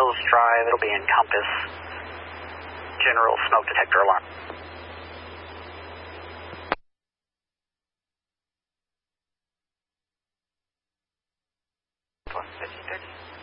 Rose Drive. It'll be in Compass. General smoke detector alarm. Plus 5030.